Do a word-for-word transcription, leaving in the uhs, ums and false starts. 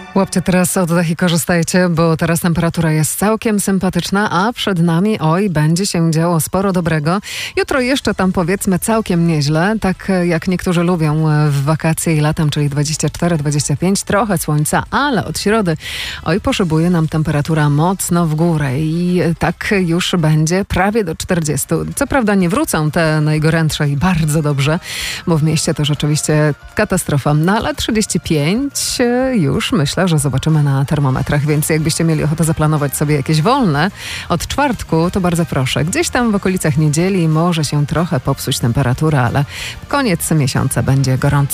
Łapcie teraz oddech i korzystajcie, bo teraz temperatura jest całkiem sympatyczna, a przed nami, oj, będzie się działo sporo dobrego. Jutro jeszcze tam powiedzmy całkiem nieźle, tak jak niektórzy lubią w wakacje i latem, czyli dwadzieścia cztery dwadzieścia pięć, trochę słońca, ale od środy, oj, poszybuje nam temperatura mocno w górę i tak już będzie prawie do czterdziestu. Co prawda nie wrócą te najgorętsze i bardzo dobrze, bo w mieście to rzeczywiście katastrofa, no ale trzydzieści pięć już myślę, że zobaczymy na termometrach, więc jakbyście mieli ochotę zaplanować sobie jakieś wolne od czwartku, to bardzo proszę. Gdzieś tam w okolicach niedzieli może się trochę popsuć temperatura, ale koniec miesiąca będzie gorąco.